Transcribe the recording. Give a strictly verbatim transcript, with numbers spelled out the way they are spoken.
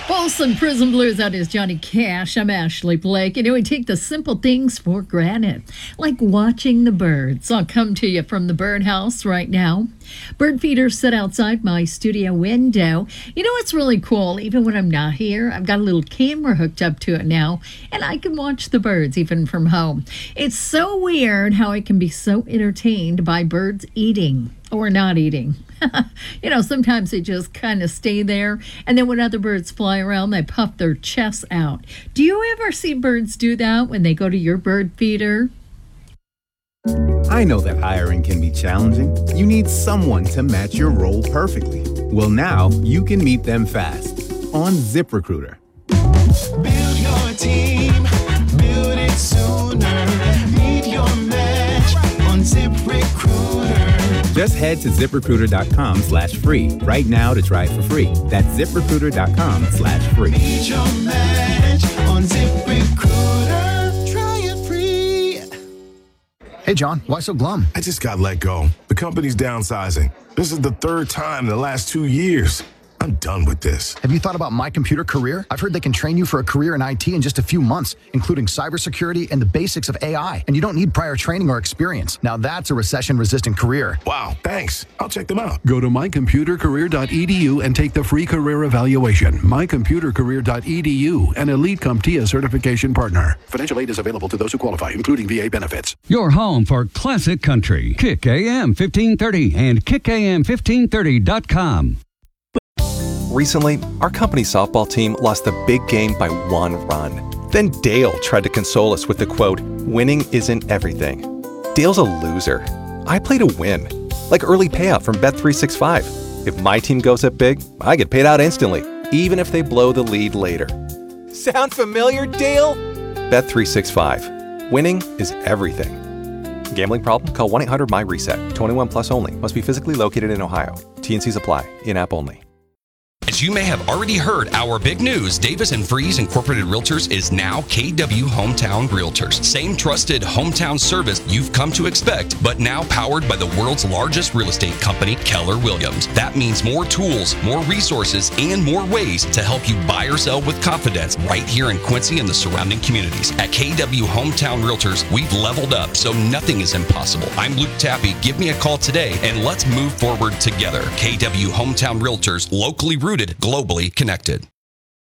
Folsom Prison Blues, that is Johnny Cash. I'm Ashley Blake. You know, we take the simple things for granted, like watching the birds. I'll come to you from the birdhouse right now. Bird feeders sit outside my studio window. You know what's really cool? Even when I'm not here, I've got a little camera hooked up to it now, and I can watch the birds even from home. It's so weird how I can be so entertained by birds eating or not eating. You know, sometimes they just kind of stay there, and then when other birds fly around, they puff their chests out. Do you ever see birds do that when they go to your bird feeder? I know that hiring can be challenging. You need someone to match your role perfectly. Well, now you can meet them fast on ZipRecruiter. Build your team, build it sooner. Meet your match on ZipRecruiter. Just head to ZipRecruiter.com slash free right now to try it for free. That's ZipRecruiter.com slash free. Meet your match on ZipRecruiter. Try it free. Hey, John, why so glum? I just got let go. The company's downsizing. This is the third time in the last two years. I'm done with this. Have you thought about My Computer Career? I've heard they can train you for a career in I T in just a few months, including cybersecurity and the basics of A I. And you don't need prior training or experience. Now that's a recession-resistant career. Wow, thanks. I'll check them out. Go to my computer career dot e d u and take the free career evaluation. my computer career dot e d u, an Elite CompTIA certification partner. Financial aid is available to those who qualify, including V A benefits. Your home for classic country. Kick A M fifteen thirty and kick a m fifteen thirty dot com. Recently, our company softball team lost the big game by one run. Then Dale tried to console us with the quote, "Winning isn't everything." Dale's a loser. I play to win. Like early payout from Bet three sixty-five. If my team goes up big, I get paid out instantly, even if they blow the lead later. Sound familiar, Dale? Bet three sixty-five. Winning is everything. Gambling problem? Call one eight hundred M Y RESET. twenty-one plus only. Must be physically located in Ohio. T and Cs apply. In-app only. As you may have already heard, our big news, Davis and Freeze Incorporated Realtors is now K W Hometown Realtors. Same trusted hometown service you've come to expect, but now powered by the world's largest real estate company, Keller Williams. That means more tools, more resources, and more ways to help you buy or sell with confidence right here in Quincy and the surrounding communities. At K W Hometown Realtors, we've leveled up, so nothing is impossible. I'm Luke Tappy. Give me a call today, and let's move forward together. K W Hometown Realtors, locally rooted, globally connected.